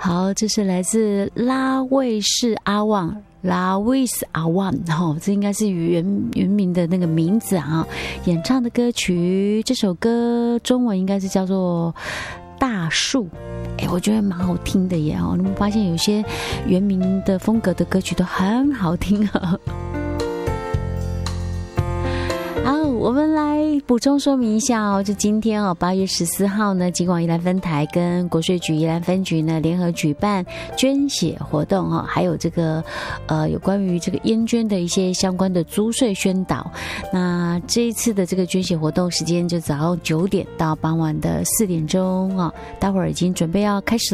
好，这是来自拉卫士阿旺。拉维斯阿旺，这应该是原名的那个名字啊。演唱的歌曲，这首歌中文应该是叫做《大树》。我觉得蛮好听的耶。你们发现有些原名的风格的歌曲都很好听啊。好，我们来补充说明一下哦，就今天8月14号呢，警广宜兰分台跟国税局宜兰分局呢联合举办捐血活动还有这个有关于这个烟捐的一些相关的租税宣导。那这一次的这个捐血活动时间就早上9点到傍晚的4点钟待会儿已经准备要开始